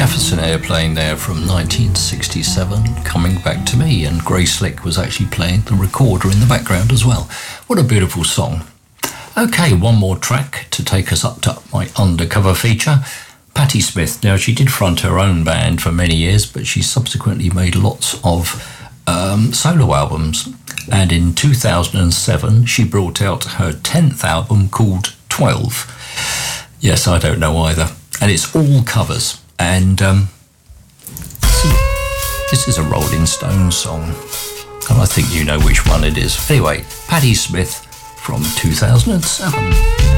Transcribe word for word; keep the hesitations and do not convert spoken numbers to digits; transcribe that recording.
Jefferson Airplane there from nineteen sixty-seven, Coming Back to Me, and Grace Slick was actually playing the recorder in the background as well. What a beautiful song. Okay, one more track to take us up to my undercover feature. Patti Smith. Now, she did front her own band for many years, but she subsequently made lots of um, solo albums. And in two thousand seven, she brought out her tenth album called twelve. Yes, I don't know either. And it's all covers. And um, this is a Rolling Stones song. And I think you know which one it is. Anyway, Patti Smith from two thousand seven.